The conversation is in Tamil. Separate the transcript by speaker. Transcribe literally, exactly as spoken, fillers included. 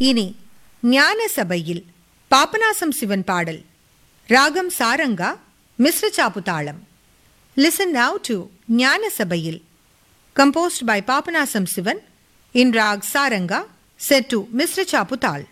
Speaker 1: இனி ஞான சபையில் பாபநாசம் சிவன் பாடல். ராகம் சாரங்கா, மிஸ்ர சாப்பு தாளம். லிசன் நவ் டு ஞான சபையில், composed by Papanasam Sivan in rag saranga, set to மிஸ்ர சாப்பு தாள்.